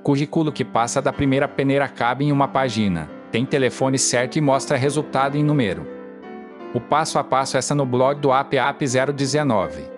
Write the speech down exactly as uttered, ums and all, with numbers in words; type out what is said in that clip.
Currículo que passa da primeira peneira cabe em uma página, tem telefone certo e mostra resultado em número. O passo a passo essa no blog do A P A P zero dezenove.